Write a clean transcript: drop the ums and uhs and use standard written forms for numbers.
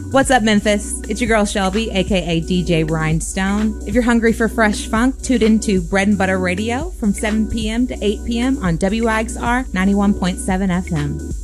What's up, Memphis? It's your girl Shelby, aka DJ Rhinestone. If you're hungry for fresh funk, tune into Bread and Butter Radio from 7 p.m. to 8 p.m. on WIXR 91.7 FM.